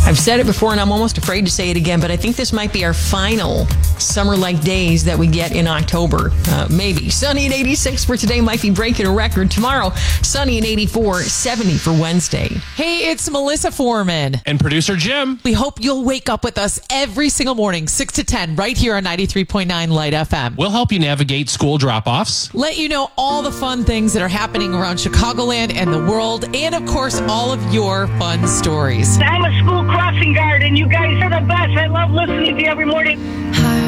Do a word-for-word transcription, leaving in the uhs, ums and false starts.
I've said it before and I'm almost afraid to say it again, but I think this might be our final summer-like days that we get in October. Uh, maybe. Sunny and eighty-six for today might be breaking a record. Tomorrow, sunny and eighty-four, seventy for Wednesday. Hey, it's Melissa Foreman. And producer Jim. We hope you'll wake up with us every single morning, six to ten, right here on ninety-three point nine Light F M. We'll help you navigate school drop-offs. Let you know all the fun things that are happening around Chicagoland and the world, and of course, all of your fun stories. I'm a school crossing guard, and you guys are the best. I love listening to you every morning.